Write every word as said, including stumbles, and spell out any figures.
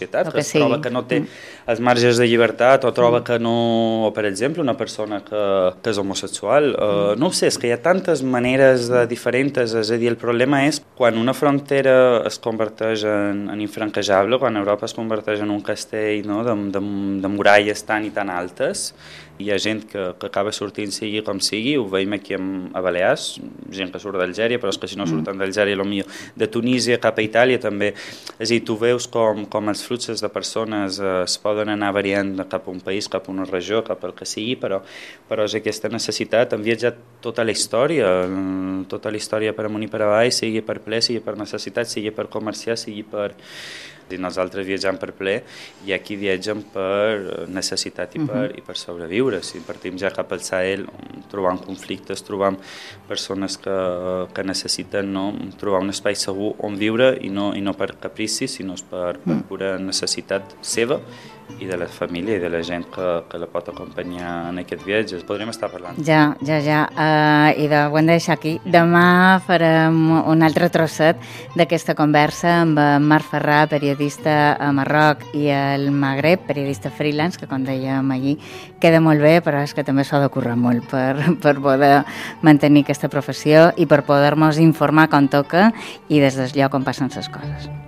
societat, que, que es troba que no té els marges de llibertat o troba que no, o per exemple una persona que, que és homosexual, uh, no ho sé, és que hi ha tantes maneres de diferents, és a dir, el problema és quan una frontera es converteix en, en infranquejable, quan Europa es converteix en un castell, no?, de, de, de muralles tan i tan altes, hi ha gent que, que acaba sortint sigui com sigui, ho veiem aquí a Balears, gent que surt d'Algèria, però és que si no surten d'Algèria, potser de Tunísia cap a Itàlia també. És a dir, tu veus com, com els fluxos de persones eh, es poden anar variant cap a un país, cap a una regió, cap al que sigui, però, però és aquesta necessitat. Han viatjat tota la història, tota la història per amunt i per avall, sigui per ple, sigui per necessitat, sigui per comerciar, sigui per... I nosaltres viatjam per ple i aquí viatgem per necessitat i per, uh-huh. i per sobreviure. Si partim ja cap al Sahel, trobam conflictes, trobam persones que, que necessiten, no, trobar un espai segur on viure i no, i no per caprici, sinó per, per pura necessitat seva i de la família i de la gent que, que la pot acompanyar en aquest viatge. Podríem estar parlant. Ja, ja, ja. Uh, I de, ho hem de deixar aquí. Demà farem un altre trosset d'aquesta conversa amb Marc Ferrà, periodista a Marroc i al Magreb, periodista freelance, que com dèiem allí queda molt bé, però és que també s'ha de currar molt per, per poder mantenir aquesta professió i per poder-nos informar com toca i des del lloc on passen les coses.